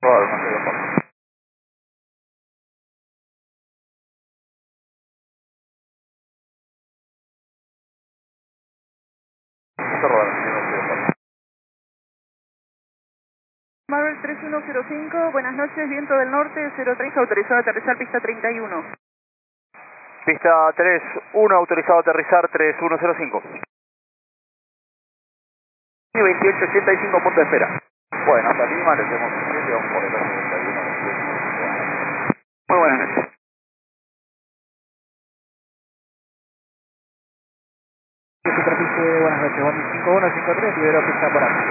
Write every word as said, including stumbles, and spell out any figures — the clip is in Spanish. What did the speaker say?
Claro, no sé, de acuerdo. Esto robar, sí, no sé, de acuerdo. Marvel tres uno cero cinco, buenas noches, viento del norte, cero tres, autorizado a aterrizar pista treinta y uno. Pista tres uno, autorizado a aterrizar tres uno cero cinco. veintiocho ochenta y cinco, punto de espera. Bueno, hasta Lima le tenemos un siete, vamos por el noventa y uno. Muy buenas noches. Superficie, buenas noches, Bondi cinco uno cinco tres, libero pista por acá.